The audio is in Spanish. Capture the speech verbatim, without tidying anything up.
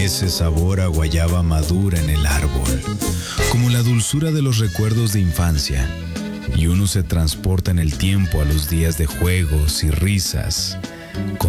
ese sabor a guayaba madura en el árbol, como la dulzura de los recuerdos de infancia, y uno se transporta en el tiempo a los días de juegos y risas, con